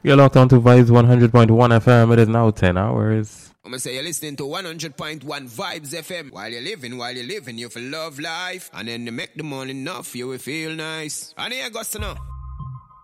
You're locked on to Vibes 100.1 FM. It is now 10 hours. I'm gonna say you're listening to 100.1 Vibes FM. While you're living, you feel love life. And then you make the money enough, you will feel nice. And here goes to know.